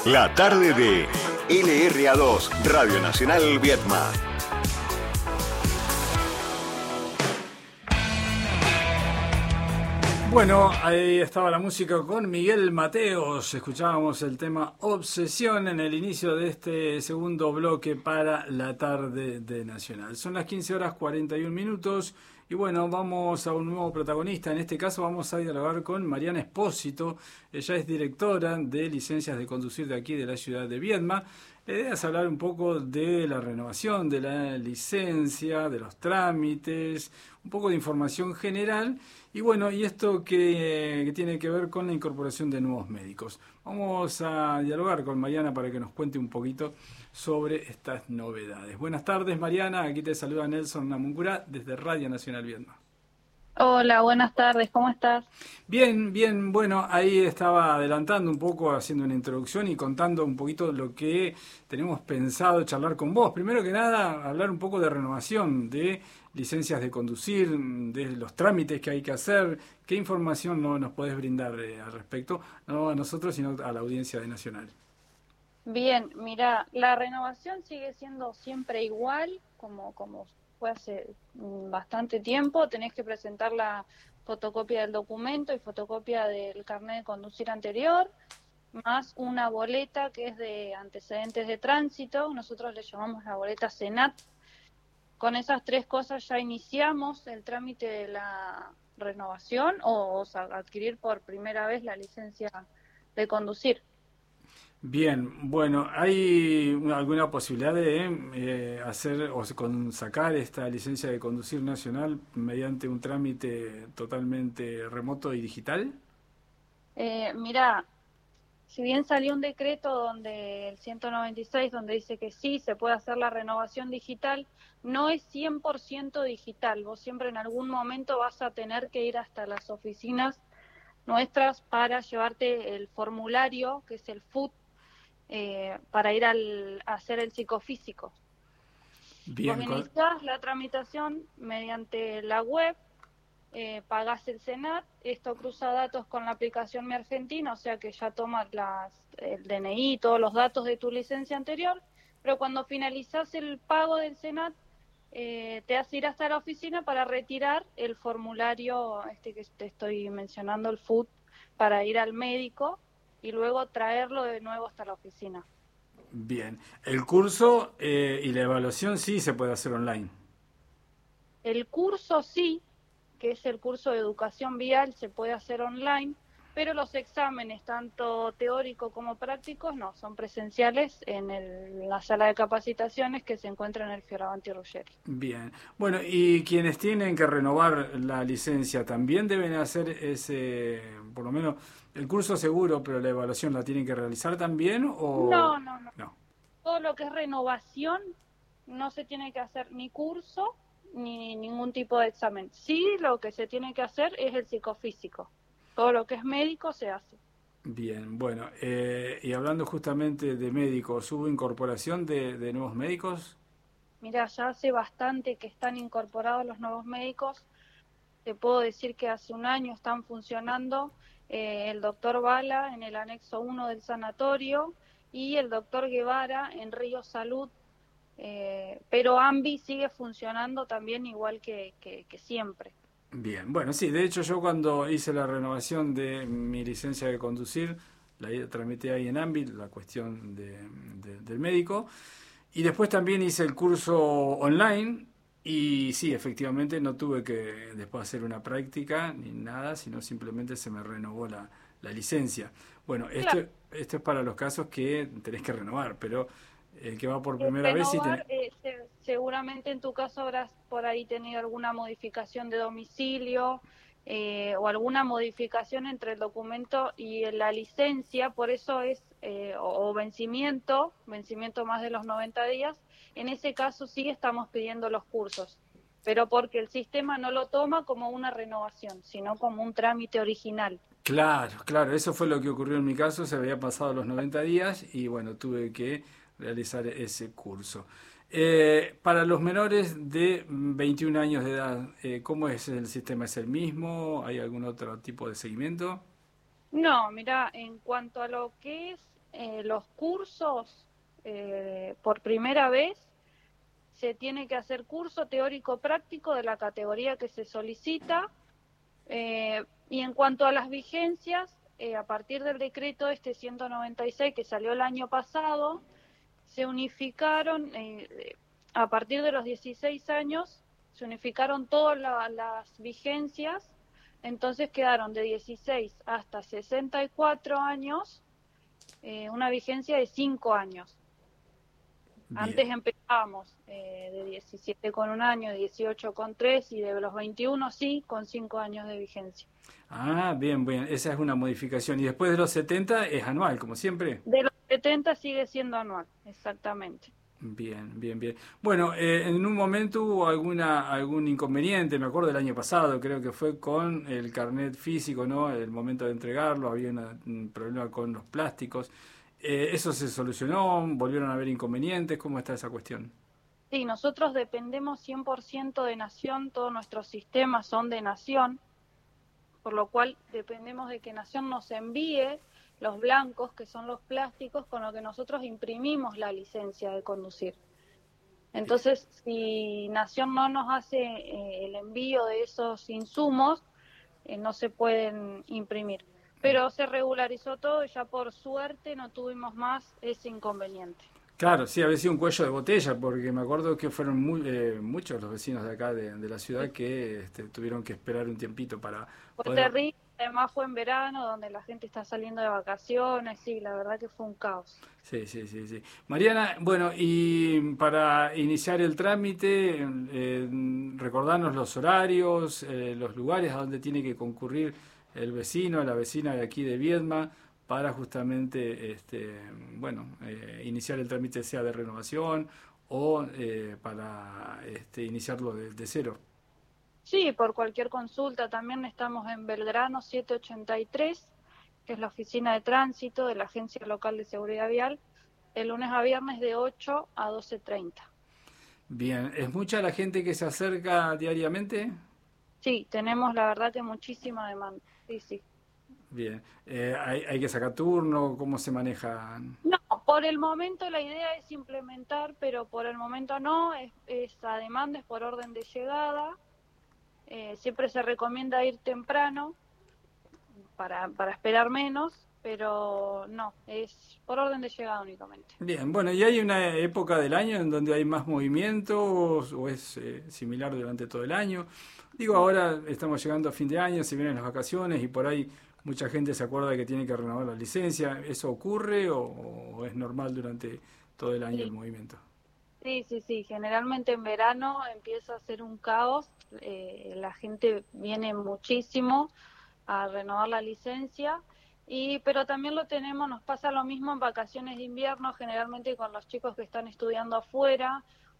La tarde de LRA2, Radio Nacional Viedma. Bueno, ahí estaba la música con Miguel Mateos. Escuchábamos el tema Obsesión en el inicio de este segundo bloque para la tarde de Nacional. Son las 15:41 y bueno, vamos a un nuevo protagonista. En este caso vamos a dialogar con Mariana Espósito. Ella es directora de licencias de conducir de aquí de la ciudad de Viedma. La idea es hablar un poco de la renovación de la licencia, de los trámites, un poco de información general y bueno, y esto que tiene que ver con la incorporación de nuevos médicos. Vamos a dialogar con Mariana para que nos cuente un poquito sobre estas novedades. Buenas tardes, Mariana. Aquí te saluda Nelson Namuncurá desde Radio Nacional Viedma. Hola, buenas tardes, ¿cómo estás? Bien, bien, bueno, ahí estaba adelantando un poco, haciendo una introducción y contando un poquito lo que tenemos pensado charlar con vos. Primero que nada, hablar un poco de renovación de licencias de conducir, de los trámites que hay que hacer. ¿Qué información nos podés brindar al respecto? No a nosotros, sino a la audiencia de Nacional. Bien, mira, la renovación sigue siendo siempre igual, como fue hace bastante tiempo. Tenés que presentar la fotocopia del documento y fotocopia del carnet de conducir anterior, más una boleta que es de antecedentes de tránsito. Nosotros le llamamos la boleta SENAT. Con esas tres cosas ya iniciamos el trámite de la renovación o adquirir por primera vez la licencia de conducir. Bien, bueno, ¿hay alguna posibilidad de hacer o sacar esta licencia de conducir nacional mediante un trámite totalmente remoto y digital? Mira, si bien salió un decreto donde el 196, donde dice que sí, se puede hacer la renovación digital, no es 100% digital. Vos siempre en algún momento vas a tener que ir hasta las oficinas nuestras para llevarte el formulario, que es el FUT, para ir a hacer el psicofísico. Bien, vos iniciás la tramitación mediante la web, pagás el SENAT, esto cruza datos con la aplicación Mi Argentina, o sea que ya toma el DNI, todos los datos de tu licencia anterior, pero cuando finalizás el pago del SENAT, te hace ir hasta la oficina para retirar el formulario que te estoy mencionando, el FUT, para ir al médico y luego traerlo de nuevo hasta la oficina. Bien. El curso y la evaluación sí se puede hacer online. El curso sí, que es el curso de educación vial, se puede hacer online, pero los exámenes, tanto teóricos como prácticos, no, son presenciales en la sala de capacitaciones que se encuentra en el Fioravanti Ruggeri. Bien. Bueno, y quienes tienen que renovar la licencia también deben hacer ese, por lo menos, el curso seguro, pero la evaluación la tienen que realizar también o No. Todo lo que es renovación no se tiene que hacer ni curso ni ningún tipo de examen. Sí, lo que se tiene que hacer es el psicofísico. Todo lo que es médico se hace. Bien, bueno, y hablando justamente de médicos, ¿hubo incorporación de nuevos médicos? Mira, ya hace bastante que están incorporados los nuevos médicos. Te puedo decir que hace un año están funcionando el doctor Bala en el anexo 1 del sanatorio y el doctor Guevara en Río Salud, pero AMBI sigue funcionando también igual que siempre. Bien, bueno, sí, de hecho yo cuando hice la renovación de mi licencia de conducir, la tramité ahí en AMBI, la cuestión del médico, y después también hice el curso online. Y sí, efectivamente no tuve que después hacer una práctica ni nada, sino simplemente se me renovó la licencia. Bueno, Claro. esto es para los casos que tenés que renovar, pero el que va por primera vez sí Renovar, seguramente en tu caso habrás por ahí tenido alguna modificación de domicilio o alguna modificación entre el documento y la licencia, por eso es, o vencimiento más de los 90 días. En ese caso sí estamos pidiendo los cursos, pero porque el sistema no lo toma como una renovación, sino como un trámite original. Claro, claro, eso fue lo que ocurrió en mi caso, se había pasado los 90 días y bueno, tuve que realizar ese curso. Para los menores de 21 años de edad, ¿cómo es el sistema? ¿Es el mismo? ¿Hay algún otro tipo de seguimiento? No, mira, en cuanto a lo que es los cursos, por primera vez, se tiene que hacer curso teórico-práctico de la categoría que se solicita. Y en cuanto a las vigencias, a partir del decreto 196 que salió el año pasado, se unificaron, a partir de los 16 años, se unificaron todas las vigencias, entonces quedaron de 16 hasta 64 años, una vigencia de 5 años. Bien. Antes empezábamos de 17 con 1 año, de 18 con 3 y de los 21 sí, con 5 años de vigencia. Ah, bien, bien, esa es una modificación. Y después de los 70 es anual, como siempre. De los 70 sigue siendo anual, exactamente. Bien, bien, bien. Bueno, en un momento hubo algún inconveniente, me acuerdo del año pasado, creo que fue con el carnet físico, ¿no? El momento de entregarlo, había un problema con los plásticos. ¿Eso se solucionó? ¿Volvieron a haber inconvenientes? ¿Cómo está esa cuestión? Sí, nosotros dependemos 100% de Nación, todos nuestros sistemas son de Nación, por lo cual dependemos de que Nación nos envíe los blancos, que son los plásticos, con los que nosotros imprimimos la licencia de conducir. Entonces, si Nación no nos hace el envío de esos insumos, no se pueden imprimir. Pero se regularizó todo y ya por suerte no tuvimos más ese inconveniente. Claro, sí, había sido un cuello de botella, porque me acuerdo que fueron muchos los vecinos de acá, de la ciudad, que tuvieron que esperar un tiempito para Fue terrible, además fue en verano, donde la gente está saliendo de vacaciones, sí, la verdad que fue un caos. Sí, sí, sí, sí. Mariana, bueno, y para iniciar el trámite, recordarnos los horarios, los lugares a donde tiene que concurrir el vecino, la vecina de aquí de Viedma, para justamente, iniciar el trámite, sea de renovación o para iniciarlo de cero. Sí, por cualquier consulta. También estamos en Belgrano 783, que es la oficina de tránsito de la Agencia Local de Seguridad Vial, de lunes a viernes de 8 a 12:30. Bien, ¿es mucha la gente que se acerca diariamente? Sí, tenemos la verdad que muchísima demanda, sí, sí. Bien, ¿hay que sacar turno? ¿Cómo se maneja? No, por el momento la idea es implementar, pero por el momento no, esa demanda es por orden de llegada. Siempre se recomienda ir temprano para esperar menos, pero no, es por orden de llegada únicamente. Bien, bueno, ¿y hay una época del año en donde hay más movimientos o es similar durante todo el año? Digo, ahora estamos llegando a fin de año, se vienen las vacaciones y por ahí mucha gente se acuerda que tiene que renovar la licencia. ¿Eso ocurre o es normal durante todo el año el movimiento? Sí, sí, sí. Generalmente en verano empieza a ser un caos. La gente viene muchísimo a renovar la licencia, pero también nos pasa lo mismo en vacaciones de invierno, generalmente con los chicos que están estudiando afuera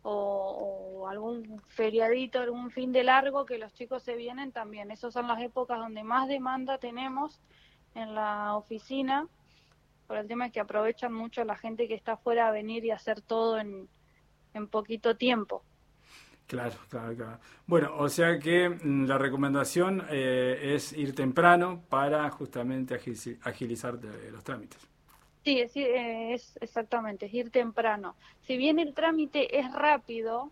o algún feriadito, algún fin de largo que los chicos se vienen también. Esas son las épocas donde más demanda tenemos en la oficina, por el tema es que aprovechan mucho la gente que está afuera a venir y hacer todo en poquito tiempo. Claro, claro, claro. Bueno, o sea que la recomendación es ir temprano para justamente agilizar los trámites. Sí, es exactamente, es ir temprano. Si bien el trámite es rápido,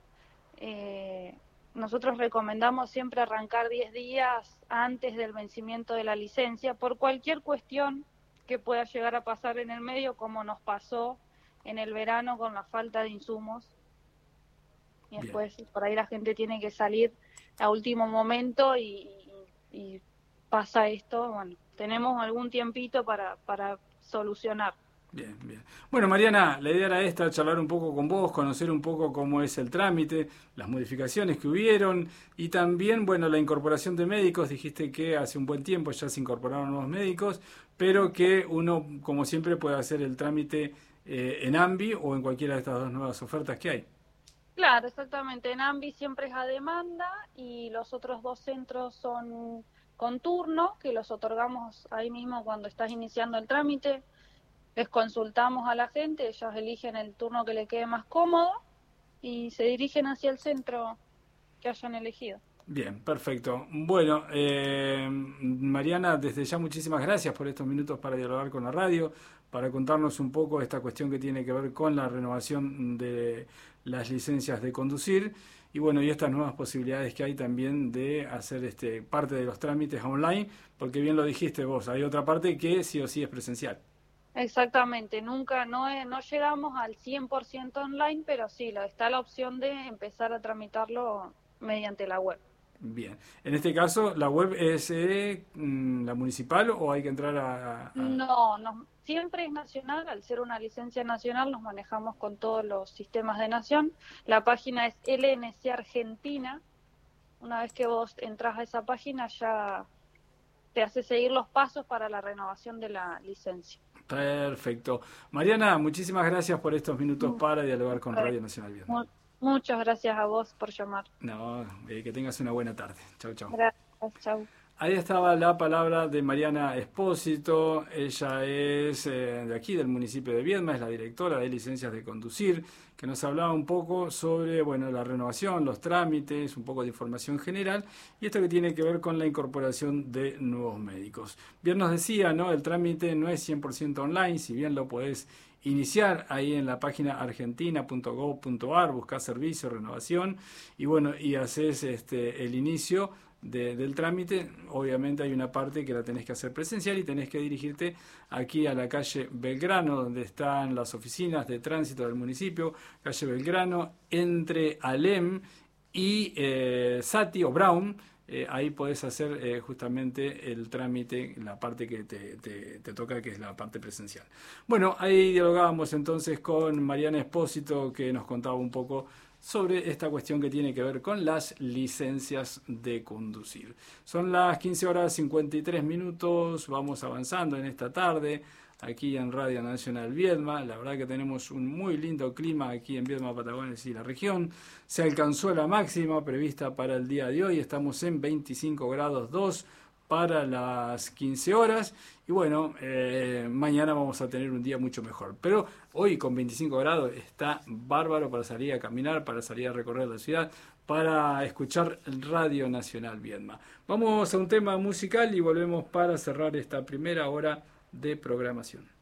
nosotros recomendamos siempre arrancar 10 días antes del vencimiento de la licencia por cualquier cuestión que pueda llegar a pasar en el medio, como nos pasó en el verano con la falta de insumos. Y después por ahí la gente tiene que salir a último momento y pasa esto. Bueno, tenemos algún tiempito para solucionar. Bien, bien. Bueno, Mariana, la idea era esta, charlar un poco con vos, conocer un poco cómo es el trámite, las modificaciones que hubieron y también, bueno, la incorporación de médicos. Dijiste que hace un buen tiempo ya se incorporaron nuevos médicos, pero que uno, como siempre, puede hacer el trámite en AMBI o en cualquiera de estas dos nuevas ofertas que hay. Claro, exactamente. En AMBI siempre es a demanda y los otros dos centros son con turno, que los otorgamos ahí mismo cuando estás iniciando el trámite. Les consultamos a la gente, ellos eligen el turno que le quede más cómodo y se dirigen hacia el centro que hayan elegido. Bien, perfecto. Bueno, Mariana, desde ya muchísimas gracias por estos minutos para dialogar con la radio, para contarnos un poco esta cuestión que tiene que ver con la renovación de las licencias de conducir y bueno, y estas nuevas posibilidades que hay también de hacer parte de los trámites online, porque bien lo dijiste vos, hay otra parte que sí o sí es presencial. Exactamente, nunca, no llegamos al 100% online, pero sí, está la opción de empezar a tramitarlo mediante la web. Bien, en este caso, ¿la web es la municipal o hay que entrar No, siempre es nacional, al ser una licencia nacional nos manejamos con todos los sistemas de nación. La página es LNC Argentina. Una vez que vos entras a esa página ya te hace seguir los pasos para la renovación de la licencia. Perfecto. Mariana, muchísimas gracias por estos minutos para dialogar con Radio Nacional Vietnam. Muchas gracias a vos por llamar. No, que tengas una buena tarde. Chau, chau. Gracias, chau. Ahí estaba la palabra de Mariana Espósito. Ella es de aquí, del municipio de Viedma, es la directora de licencias de conducir, que nos hablaba un poco sobre la renovación, los trámites, un poco de información general y esto que tiene que ver con la incorporación de nuevos médicos. Bien nos decía, ¿no? El trámite no es 100% online, si bien lo podés iniciar ahí en la página argentina.gov.ar, buscás servicio, renovación y haces el inicio del trámite. Obviamente hay una parte que la tenés que hacer presencial y tenés que dirigirte aquí a la calle Belgrano, donde están las oficinas de tránsito del municipio, calle Belgrano, entre Alem y Sati o Brown. Ahí podés hacer justamente el trámite, la parte que te toca, que es la parte presencial. Bueno, ahí dialogábamos entonces con Mariana Espósito, que nos contaba un poco sobre esta cuestión que tiene que ver con las licencias de conducir. Son las 15:53, vamos avanzando en esta tarde aquí en Radio Nacional Viedma. La verdad que tenemos un muy lindo clima aquí en Viedma, Patagones y la región. Se alcanzó la máxima prevista para el día de hoy, estamos en 25 grados 2 para las 15 horas y mañana vamos a tener un día mucho mejor, pero hoy con 25 grados está bárbaro para salir a caminar, para salir a recorrer la ciudad, para escuchar Radio Nacional Viedma. Vamos a un tema musical y volvemos para cerrar esta primera hora de programación.